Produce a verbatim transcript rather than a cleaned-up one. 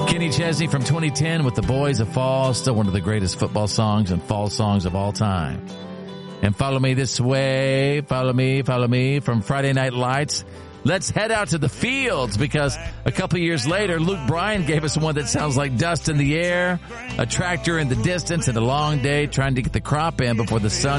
Kenny Chesney from twenty ten with The Boys of Fall, still one of the greatest football songs and fall songs of all time. And Follow Me This Way, Follow Me, Follow Me from Friday Night Lights. Let's head out to the fields because a couple years later, Luke Bryan gave us one that sounds like dust in the air, a tractor in the distance, and a long day trying to get the crop in before the sun